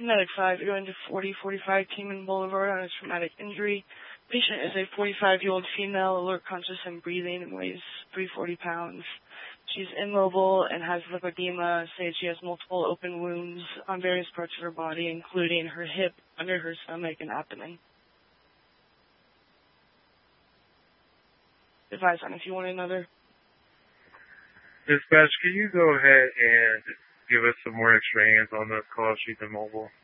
Medic 5, going to 4045 Kingman Boulevard on a traumatic injury. Patient is a 45-year-old female, alert, conscious, and breathing, and weighs 340 pounds. She's immobile and has lipedema. Says she has multiple open wounds on various parts of her body, including her hip, under her stomach, and abdomen. Advise on if you want another. Dispatch, can you go ahead and give us some more extra hands on this call? She's immobile.